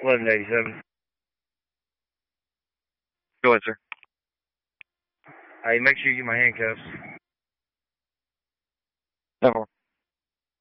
1187. Go ahead, sir. Hey, make sure you get my handcuffs. No.